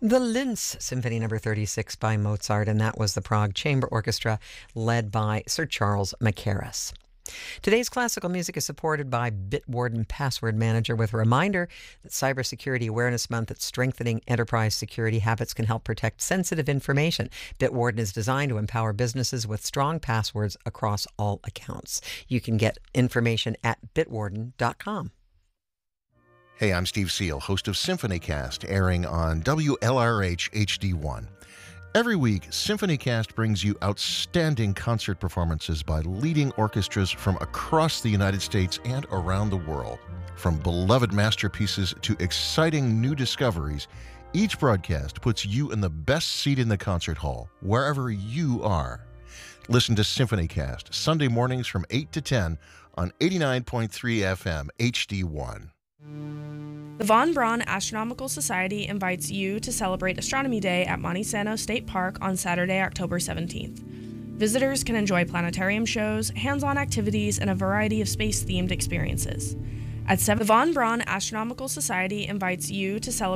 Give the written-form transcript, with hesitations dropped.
The Linz Symphony Number 36 by Mozart, and that was the Prague Chamber Orchestra led by Sir Charles Mackerras. Today's classical music is supported by Bitwarden Password Manager with a reminder that Cybersecurity Awareness Month that strengthening enterprise security habits can help protect sensitive information. Bitwarden is designed to empower businesses with strong passwords across all accounts. You can get information at bitwarden.com. Hey, I'm Steve Seal, host of SymphonyCast, airing on WLRH HD1. Every week, SymphonyCast brings you outstanding concert performances by leading orchestras from across the United States and around the world. From beloved masterpieces to exciting new discoveries, each broadcast puts you in the best seat in the concert hall, wherever you are. Listen to SymphonyCast, Sunday mornings from 8 to 10 on 89.3 FM HD1. The Von Braun Astronomical Society invites you to celebrate Astronomy Day at Monte Sano State Park on Saturday, October 17th. Visitors can enjoy planetarium shows, hands-on activities, and a variety of space-themed experiences. The Von Braun Astronomical Society invites you to celebrate